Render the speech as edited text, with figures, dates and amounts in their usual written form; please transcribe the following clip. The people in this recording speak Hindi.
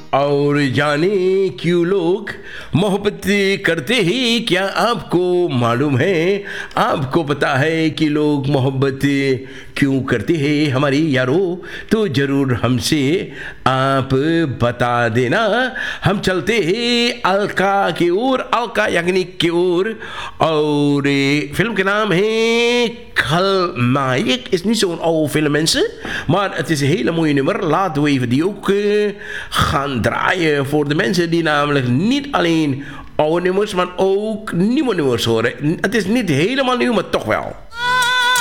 और जाने क्यों लोग मोहब्बत करते हैं, क्या आपको मालूम है? आपको पता है कि लोग मोहब्बत क्यों करते हैं हमारी यारो? तो ज़रूर हमसे आप बता देना। हम चलते हैं अलका की ओर, अलका याग्निक की ओर, और फिल्म के नाम है Khलनायक. Is niet zo'n oude film, mensen, maar het is een hele mooie nummer. Laten we even die ook gaan draaien voor de mensen die namelijk niet alleen oude nummers, maar ook nieuwe nummers horen. Het is niet helemaal nieuw, maar toch wel.